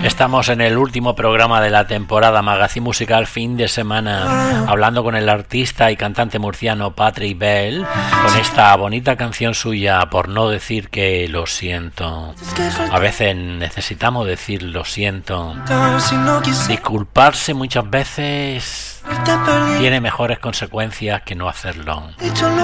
Estamos en el último programa de la temporada Magazine Musical fin de semana, hablando con el artista y cantante murciano Patrick Bell, con esta bonita canción suya, Por no decir que lo siento. A veces necesitamos decir lo siento. Disculparse muchas veces tiene mejores consecuencias que no hacerlo.